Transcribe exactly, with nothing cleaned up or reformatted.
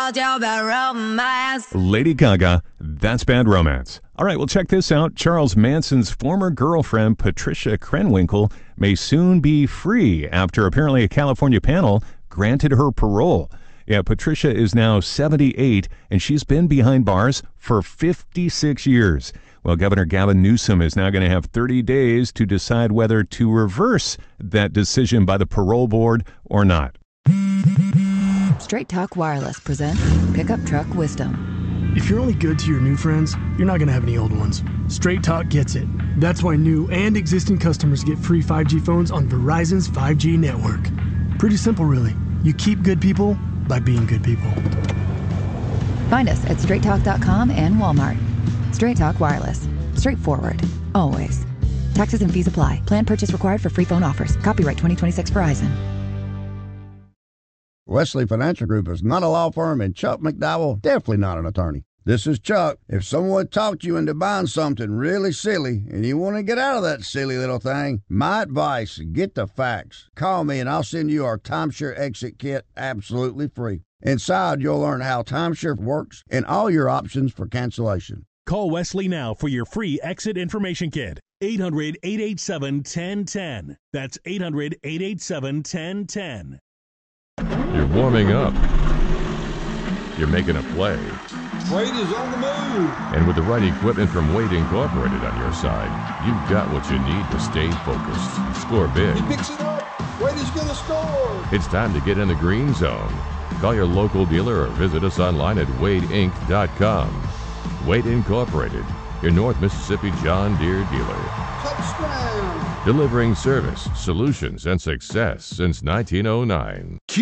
about your bad romance. Lady Gaga, That's Bad Romance. All right, well, check this out. Charles Manson's former girlfriend, Patricia Krenwinkel, may soon be free after apparently a California panel granted her parole. Yeah, Patricia is now seventy-eight, and she's been behind bars for fifty-six years. Well, Governor Gavin Newsom is now going to have thirty days to decide whether to reverse that decision by the parole board or not. Straight Talk Wireless presents Pickup Truck Wisdom. If you're only good to your new friends, you're not going to have any old ones. Straight Talk gets it. That's why new and existing customers get free five G phones on Verizon's five G network. Pretty simple, really. You keep good people by being good people. Find us at straight talk dot com and Walmart. Straight Talk Wireless. Straightforward. Always. Taxes and fees apply. Plan purchase required for free phone offers. Copyright twenty twenty-six Verizon. Wesley Financial Group is not a law firm, and Chuck McDowell definitely not an attorney. This is Chuck. If someone talked you into buying something really silly and you want to get out of that silly little thing, my advice, get the facts. Call me and I'll send you our timeshare exit kit absolutely free. Inside, you'll learn how timeshare works and all your options for cancellation. Call Wesley now for your free exit information kit. eight hundred, eight eight seven, one zero one zero. That's eight hundred, eight eight seven, one zero one zero. You're warming up. You're making a play. Wade is on the move. And with the right equipment from Wade Incorporated on your side, you've got what you need to stay focused. Score big. He picks it up. Wade is going to score. It's time to get in the green zone. Call your local dealer or visit us online at wade inc dot com. Wade Incorporated, your North Mississippi John Deere dealer. Touchdown. Delivering service, solutions, and success since nineteen oh nine.